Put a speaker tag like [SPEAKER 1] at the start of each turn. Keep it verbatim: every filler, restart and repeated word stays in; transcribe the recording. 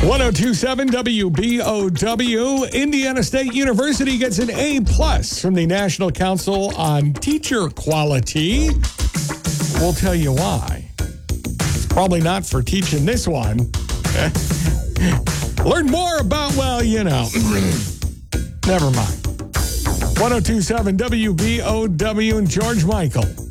[SPEAKER 1] ten twenty-seven W B O W. Indiana State University gets an A plus from the National Council on Teacher Quality. We'll tell you why. It's probably not for teaching this one. Learn more about, well, you know. Never mind. ten twenty-seven W B O W and George Michael.